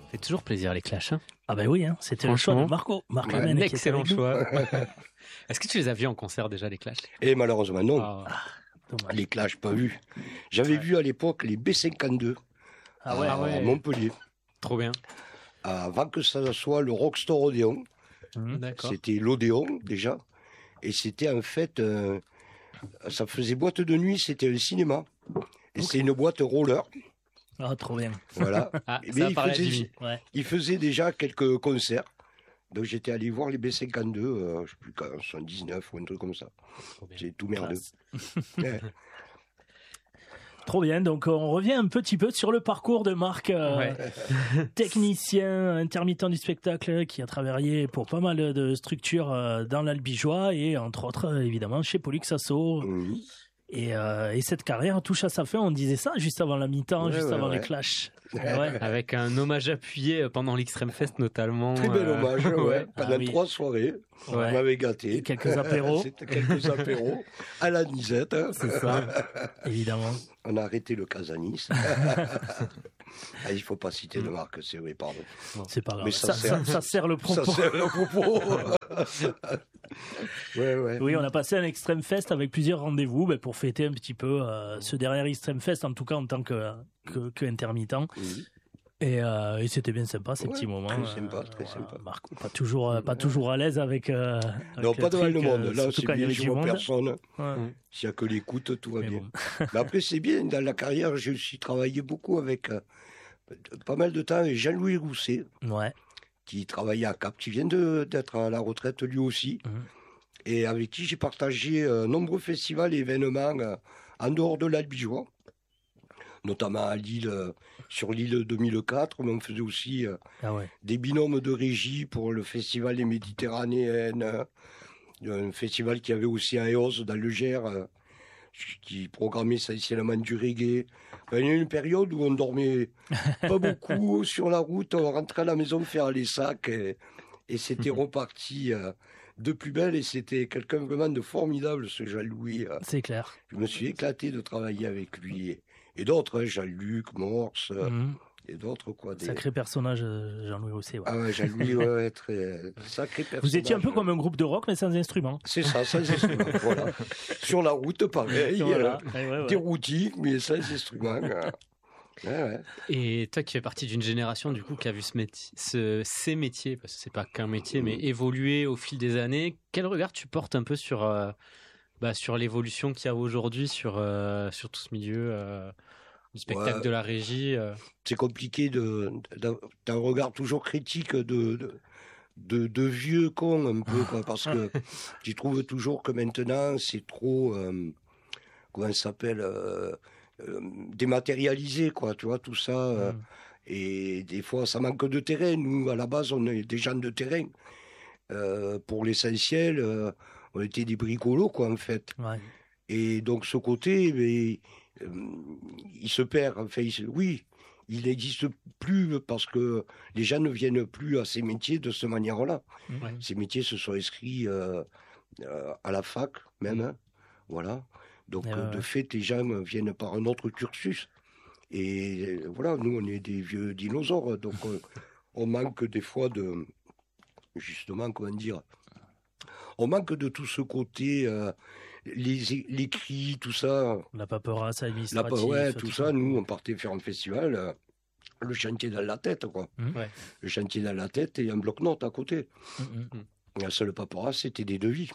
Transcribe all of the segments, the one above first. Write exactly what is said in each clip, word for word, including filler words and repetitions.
fait toujours plaisir les clashs. Hein. Ah ben oui, hein, c'était le choix de Marco. Marco ouais, Amen, un excellent choix. Est-ce que tu les as vus en concert déjà, les clashs? Et malheureusement, non. Ah, les clashs, pas vus. J'avais ouais. vu à l'époque les B cinquante-deux ah ouais, à ah ouais. Montpellier. Trop bien. Avant que ça soit le Rockstore Odéon. Mmh, c'était l'Odéon déjà. Et c'était en fait, euh, ça faisait boîte de nuit, c'était un cinéma. Et okay. c'est une boîte roller. Ah, trop bien. Voilà. Ah, mais il faisait, ouais. il faisait déjà quelques concerts. Donc j'étais allé voir les B cinquante-deux, euh, je ne sais plus quand, soixante-dix-neuf ou un truc comme ça. C'est tout merdeux. ouais. Trop bien, donc on revient un petit peu sur le parcours de Marc, euh, ouais. technicien, intermittent du spectacle, qui a travaillé pour pas mal de structures euh, dans l'Albigeois et entre autres évidemment chez Pollux Asso. Mmh. Et, euh, et cette carrière touche à sa fin, on disait ça juste avant la mi-temps, ouais, juste ouais, avant ouais. les clashs. Ouais. Avec un hommage appuyé pendant l'Extrême Fest notamment. Très bel hommage, euh... ouais. pendant ah, oui. trois soirées, ouais. on m'avait gâté. Et quelques apéros. C'était quelques apéros à la Nisette. Hein. C'est ça, évidemment. On a arrêté le Casanis. Ah, il ne faut pas citer de marque, c'est oui, pardon. Non, c'est pas grave. Mais ça, ça, sert, ça, ça sert le propos. Ça sert le propos. ouais, ouais. Oui, on a passé un Extreme Fest avec plusieurs rendez-vous ben, pour fêter un petit peu euh, ce dernier Extreme Fest, en tout cas en tant que, que, que intermittent. Oui. Et, euh, et c'était bien sympa ces ouais, petits moments. Très sympa, euh, très voilà, sympa. Marco, pas toujours, euh, pas toujours à l'aise avec. Euh, non, avec pas devant le monde. Euh, Là, c'est bien, je vois personne. Ouais. S'il n'y a que l'écoute, tout va Mais bien. Bon. Mais après, c'est bien. Dans la carrière, j'ai aussi travaillé beaucoup avec. Euh, pas mal de temps avec Jean-Louis Rousset, ouais. qui travaillait à Cap, qui vient de, d'être à la retraite lui aussi, mmh. et avec qui j'ai partagé euh, nombreux festivals et événements euh, en dehors de l'Albigeois, notamment à Lille, euh, sur l'île deux mille quatre, mais on faisait aussi euh, ah ouais. des binômes de régie pour le festival des Méditerranéennes, euh, un festival qui avait aussi un E O S dans le Gers, euh, qui programmait essentiellement du reggae. Il y a eu une période où on dormait pas beaucoup sur la route, on rentrait à la maison faire les sacs et, et c'était reparti euh, de plus belle et c'était quelqu'un vraiment de formidable, ce Jean-Louis. Euh. C'est clair. Je me suis éclaté de travailler avec lui et, et d'autres, hein, Jean-Luc, Morse euh, mm-hmm. et d'autres. quoi. Des... Sacré personnage, Jean-Louis aussi. Ouais. Ah ouais, Jean-Louis, ouais, très sacré personnage. Vous étiez un peu comme un groupe de rock mais sans instruments. C'est ça, sans instruments, voilà. Sur la route, pareil. Voilà. Euh, ouais, ouais. Des routiers, mais sans instruments. Ouais, ouais. Et toi qui fais partie d'une génération du coup qui a vu ce métier, ce, ces métiers, parce que c'est pas qu'un métier, mais évoluer au fil des années, quel regard tu portes un peu sur, euh, bah, sur l'évolution qu'il y a aujourd'hui sur, euh, sur tout ce milieu euh, du spectacle, ouais. de la régie euh... C'est compliqué, de, de, d'un regard toujours critique de, de, de, de vieux cons un peu, quoi, parce que tu trouves toujours que maintenant c'est trop, euh, comment ça s'appelle euh, Euh, dématérialisé, quoi, tu vois, tout ça. Euh, mmh. Et des fois, ça manque de terrain. Nous, à la base, on est des gens de terrain. Euh, pour l'essentiel, euh, on était des bricolos, quoi, en fait. Ouais. Et donc, ce côté, mais, euh, il se perd. Enfin, il se, oui, il n'existe plus parce que les gens ne viennent plus à ces métiers de cette manière-là. Ouais. Ces métiers se sont inscrits euh, euh, à la fac, même. Hein, voilà. Donc, euh, ouais. de fait, les gens viennent par un autre cursus. Et voilà, nous, on est des vieux dinosaures. Donc, euh, on manque des fois de... Justement, comment dire... On manque de tout ce côté... Euh, les, les cris, tout ça. La paperasse administrative. La, ouais, tout, tout ça. ça. Nous, on partait faire un festival. Euh, le chantier dans la tête, quoi. Mmh. Ouais. Le chantier dans la tête et un bloc-notes à côté. Mmh, mmh. La seule paperasse, c'était des devis.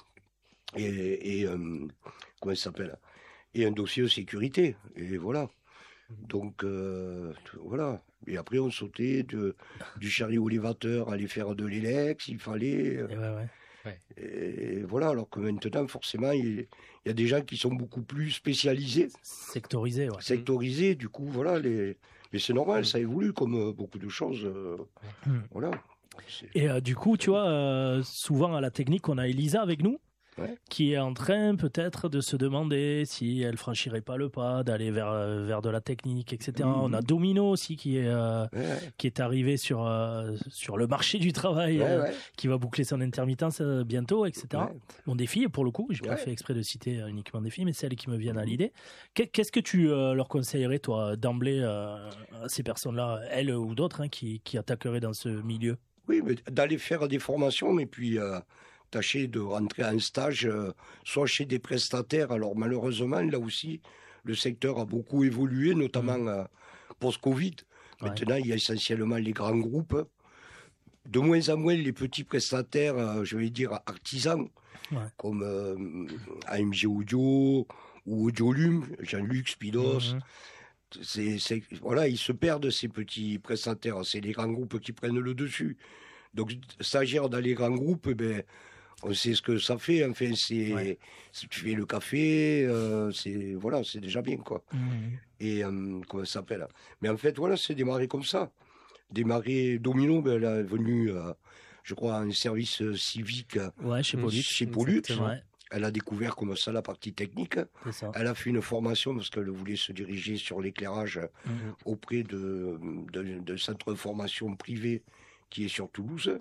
Et... et euh, comment ça s'appelle ? Et un dossier de sécurité. Et voilà. Donc, euh, voilà. Et après, on sautait de, du chariot élévateur, aller faire de l'élex, il fallait. Et, ouais, ouais. Ouais. Et voilà. Alors que maintenant, forcément, il, il y a des gens qui sont beaucoup plus spécialisés. Sectorisés, ouais. Sectorisés, du coup, voilà. Les... Mais c'est normal, mmh. ça évolue comme beaucoup de choses. Euh, mmh. Voilà. C'est... Et euh, du coup, tu vois, euh, souvent à la technique, on a Elisa avec nous. ouais. qui est en train peut-être de se demander si elle franchirait pas le pas d'aller vers vers de la technique, et cetera. Mmh. On a Domino aussi qui est euh, ouais. qui est arrivé sur euh, sur le marché du travail, ouais, euh, ouais. qui va boucler son intermittence euh, bientôt, et cetera. Ouais. Bon, des filles pour le coup, j'ai ouais. pas fait exprès de citer euh, uniquement des filles, mais celles qui me viennent à l'idée. Qu'est-ce que tu euh, leur conseillerais toi d'emblée euh, à ces personnes-là, elles ou d'autres, hein, qui qui attaqueraient dans ce milieu? Oui, mais d'aller faire des formations et puis euh, tâcher de rentrer en stage, euh, soit chez des prestataires. Alors malheureusement, là aussi, le secteur a beaucoup évolué, notamment mmh. euh, post-Covid. Ouais. Maintenant, il y a essentiellement les grands groupes. De moins en moins, les petits prestataires, euh, je vais dire artisans, ouais. comme euh, A M G Audio ou Audiolume, Jean-Luc, Spidos. Mmh. C'est, c'est, voilà, ils se perdent, ces petits prestataires. C'est les grands groupes qui prennent le dessus. Donc, stagiaire dans les grands groupes, ben, on sait ce que ça fait. Enfin, c'est, ouais. c'est tu fais le café, euh, c'est, voilà, c'est déjà bien, quoi. Mmh. Et, euh, comment ça s'appelle? Mais en fait, voilà, c'est démarré comme ça. Démarré, Domino, ben, elle est venue, euh, je crois, en service civique ouais, chez Pollux. Chez Pollux. Elle a découvert comme ça la partie technique. Elle a fait une formation parce qu'elle voulait se diriger sur l'éclairage mmh. auprès de, de, de centre de formation privé qui est sur Toulouse.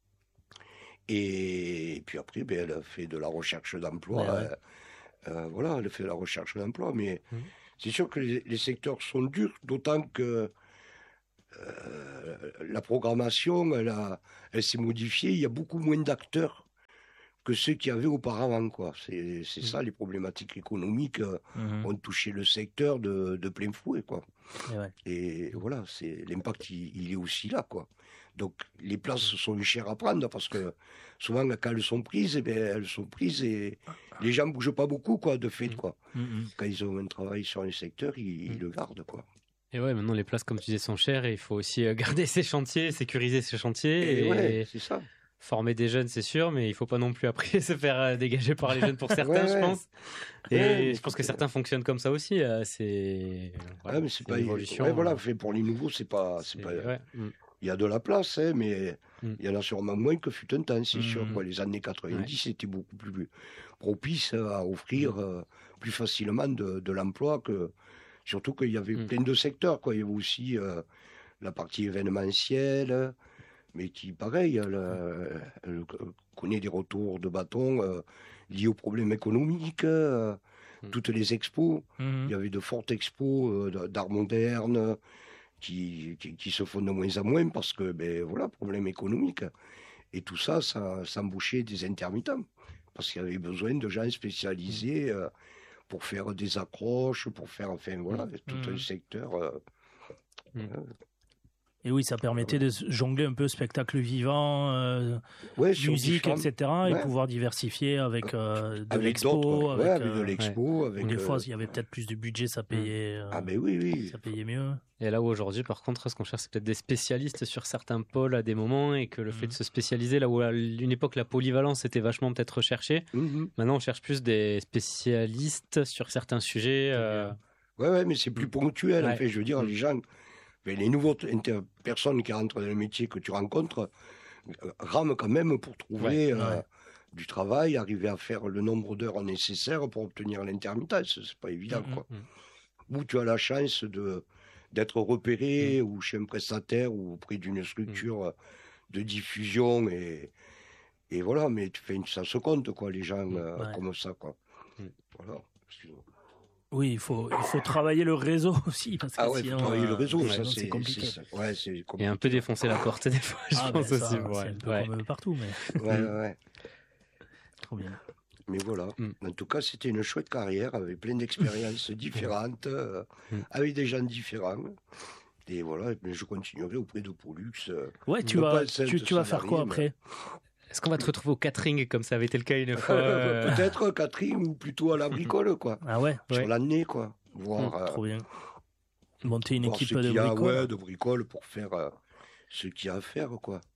Et, et puis après, ben, elle a fait de la recherche d'emploi. Ouais, ouais. Euh, euh, voilà, elle a fait de la recherche d'emploi. Mais mmh. c'est sûr que les, les secteurs sont durs, d'autant que euh, la programmation, elle, a, elle s'est modifiée. Il y a beaucoup moins d'acteurs que ceux qu'il y avait auparavant, quoi. C'est, c'est mmh. ça, les problématiques économiques mmh. ont touché le secteur de, de plein fouet, quoi. Et, ouais. et voilà, c'est, l'impact, il, il est aussi là, quoi. Donc, les places sont chères à prendre parce que souvent, quand elles sont prises, eh bien, elles sont prises et les gens ne bougent pas beaucoup, quoi, de fait, quoi. Mmh. Quand ils ont un travail sur un secteur, ils, mmh. ils le gardent, quoi. Et ouais, maintenant, les places, comme tu disais, sont chères et il faut aussi garder ces chantiers, sécuriser ces chantiers. Et, et... ouais, c'est ça. Former des jeunes, c'est sûr, mais il ne faut pas non plus après se faire dégager par les jeunes pour certains, ouais, je ouais. pense. Et ouais, je pense que certains fonctionnent comme ça aussi. C'est, voilà, ouais, mais c'est, c'est pas une évolution. Ouais, voilà, fait pour les nouveaux, c'est pas. C'est, c'est pas... Ouais. Il y a de la place, hein, mais mm. il y en a sûrement moins que fut un temps, c'est mm. sûr. Quoi. Les années quatre-vingt-dix, ouais. c'était beaucoup plus propice à offrir mm. euh, plus facilement de, de l'emploi que. Surtout qu'il y avait mm. plein de secteurs, quoi. Il y avait aussi euh, la partie événementielle. Mais qui, pareil, elle, elle connaît des retours de bâton euh, liés aux problèmes économiques, euh, mmh. toutes les expos. Mmh. Il y avait de fortes expos euh, d'art moderne qui, qui, qui se font de moins en moins parce que, ben voilà, problème économique. Et tout ça, ça, ça embauchait des intermittents parce qu'il y avait besoin de gens spécialisés euh, pour faire des accroches, pour faire, enfin, voilà, mmh. tout un secteur. Euh, mmh. euh, Et oui, ça permettait de jongler un peu spectacle vivant, euh, ouais, musique, et cetera, ouais. et pouvoir diversifier avec euh, de avec l'expo. Avec, ouais, avec euh, de l'expo. Ouais. Avec, des fois, il y avait peut-être plus de budget, ça payait, euh, ah, mais oui, oui. ça payait mieux. Et là où aujourd'hui, par contre, ce qu'on cherche, c'est peut-être des spécialistes sur certains pôles à des moments, et que le mmh. fait de se spécialiser, là où à une époque, la polyvalence était vachement peut-être recherchée, mmh. maintenant, on cherche plus des spécialistes sur certains sujets. Euh... Ouais, ouais, mais c'est plus ponctuel, ouais. en fait. Je veux dire, mmh. les gens... Les nouvelles inter- personnes qui rentrent dans le métier que tu rencontres euh, rament quand même pour trouver ouais, euh, ouais. du travail, arriver à faire le nombre d'heures nécessaires pour obtenir l'intermittence. C'est pas évident, mmh, quoi. Mmh. Ou tu as la chance de, d'être repéré mmh. ou chez un prestataire ou auprès d'une structure mmh. de diffusion et, et voilà, mais tu fais ça se compte, quoi, les gens mmh. euh, ouais. comme ça, quoi. Mmh. Voilà. Oui, il faut, il faut travailler le réseau aussi. Parce que ah ouais, sinon, il faut travailler euh, le réseau, ouais, ça, non, c'est, c'est compliqué. C'est, ouais, c'est compliqué. Et un peu défoncer la porte des fois, je ah pense ben ça, aussi. C'est ouais. un peu ouais. comme partout, mais... Ouais, ouais, ouais. Trop bien. Mais voilà, mm. en tout cas, c'était une chouette carrière, avec plein d'expériences différentes, euh, mm. avec des gens différents. Et voilà, je continuerai auprès de Pollux. Euh, ouais, tu vas, tu, tu vas faire quoi après? Est-ce qu'on va te retrouver au catering comme ça avait été le cas une fois euh... Peut-être catering ou plutôt à la bricole, quoi. Ah ouais, sur ouais. l'année, quoi. Voir, mmh, euh, trop bien. Monter une voir équipe ce de qu'il y a, bricole. Ouais, de bricole pour faire euh, ce qu'il y a à faire, quoi.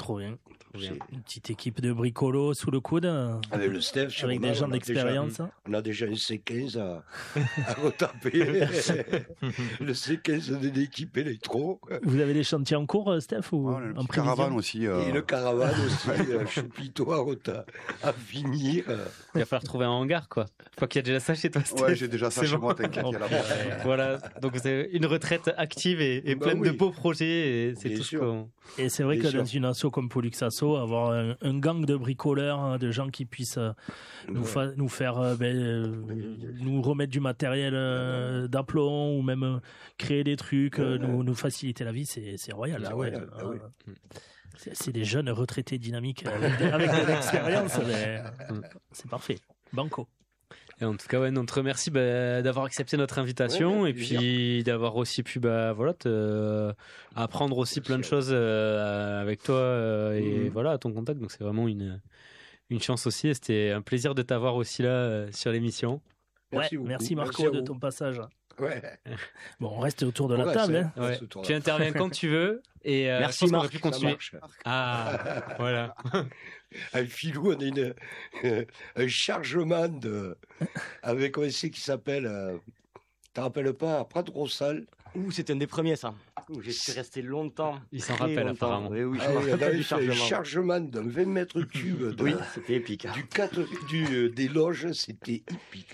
Trop bien. C'est... Une petite équipe de bricolos sous le coude. Avec le Steph, sur avec des gens d'expérience. Déjà, on a déjà un C quinze à, à retaper. Le C quinze de l'équipe électro. Vous avez des chantiers en cours, Steph, ou ouais, en caravane aussi. Euh... Et une caravane aussi, un chapiteau à, reta- à finir. Il va falloir trouver un hangar, quoi. Je crois qu'il y a déjà ça chez toi, Steph. Ouais, j'ai déjà ça C'est chez bon. moi, t'inquiète, il y a la base. Voilà, donc vous avez une retraite active et, et Bah pleine oui. de beaux projets. Et c'est Bien tout ce sûr. qu'on... Et c'est vrai Bien que sûr. dans une asso comme Pollux Asso, avoir un, un gang de bricoleurs, hein, de gens qui puissent euh, nous, Ouais. fa- nous faire, euh, ben, euh, nous remettre du matériel euh, d'aplomb ou même euh, créer des trucs, euh, Ouais. nous, nous faciliter la vie, c'est, c'est royal. C'est ah ouais. royal, ah oui. Euh, c'est, c'est des jeunes retraités dynamiques avec, de- avec de l'expérience, mais c'est parfait. Banco. Et en tout cas, ouais, on te remercie bah, d'avoir accepté notre invitation Ouais, et plaisir. puis d'avoir aussi pu bah, voilà, te, euh, apprendre aussi plein de choses euh, avec toi euh, et Mhm. voilà, à ton contact. Donc c'est vraiment une, une chance aussi et c'était un plaisir de t'avoir aussi là euh, sur l'émission. Merci Ouais, beaucoup. merci Marco Merci à de vous. ton passage. Ouais. Bon, on reste autour de On la reste, table. hein. Hein. Ouais. Reste autour de Tu la interviens quand tu veux et euh, Merci, je pense qu'on aurait Marc, pu Ça continuer. marche. Ah, voilà. Un filou, on a une, un chargement de, avec, on sait qui s'appelle, euh, tu te rappelles pas, Prat Rossal. Ouh, c'était un des premiers, ça. Ouh, j'y suis resté longtemps. Il s'en très rappelle longtemps. apparemment. Oui, oui, je Ah, me oui, on rappelle avait du fait un chargement. chargement d'un vingt mètres cubes de- Oui, c'était épique. du quatre, du, euh, des loges, c'était épique.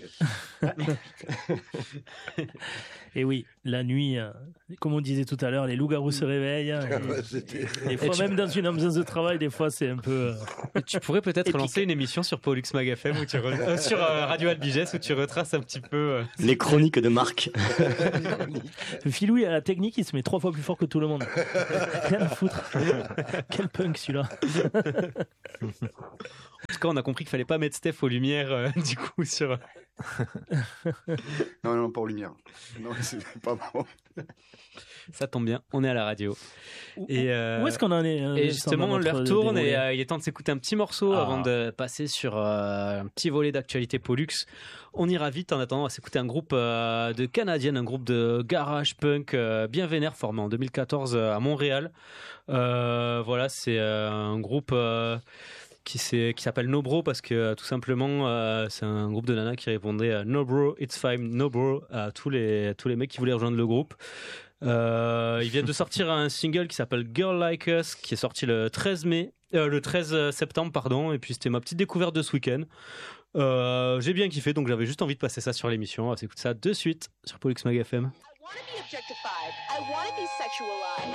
Et oui, la nuit, euh, comme on disait tout à l'heure, les loups-garous se réveillent. hein, et- Ouais, c'était- Des fois, tu- même dans une ambiance de travail, des fois, c'est un peu. euh, Tu pourrais peut-être Épique. lancer une émission sur Pollux Mag F M où tu re- euh, sur euh, Radio Albiges où tu retraces un petit peu. euh, Les chroniques de Marc. Le Filou, il a la technique, il se met trois fois plus fort que tout le monde. Rien à foutre. Quel punk celui-là. En tout cas, on a compris qu'il fallait pas mettre Steph aux lumières euh, du coup sur. Non, non, pas aux lumières. Non, c'est pas bon. Ça tombe bien, on est à la radio. Et, euh, Où est-ce qu'on en est euh, Et dans justement, notre l'heure tourne déroulé et euh, il est temps de s'écouter un petit morceau Ah. avant de passer sur euh, un petit volet d'actualité Pollux. On ira vite. En attendant, on va s'écouter un groupe euh, de Canadiennes, un groupe de garage punk euh, bien vénère formé en deux mille quatorze euh, à Montréal. Euh, voilà, c'est euh, un groupe euh, qui, s'est- qui s'appelle No Bro parce que euh, tout simplement, euh, c'est un groupe de nanas qui répondait à No Bro, it's fine, No Bro à tous les, à tous les mecs qui voulaient rejoindre le groupe. Euh, ils viennent de sortir un single qui s'appelle Girl Like Us qui est sorti le treize mai, euh, le treize septembre pardon, et puis c'était ma petite découverte de ce week-end. Euh, j'ai bien kiffé, donc j'avais juste envie de passer ça sur l'émission. On va s'écouter ça de suite sur Pollux Mag F M. I want to be objectified. I want to be sexualized.